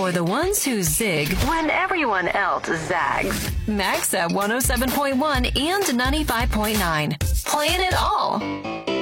for the ones who zig when everyone else zags. Max at 107.1 and 95.9. Playing it all.